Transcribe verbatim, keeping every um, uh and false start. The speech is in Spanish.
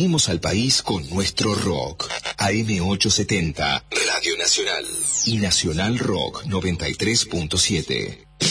unimos al país con nuestro rock. A M ochocientos setenta, Radio Nacional. Y Nacional Rock noventa y tres punto siete.